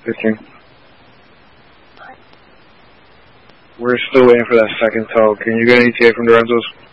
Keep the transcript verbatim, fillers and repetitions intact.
fifteen. We're still waiting for that second tow. Can you get an E T A from Lorenzo's?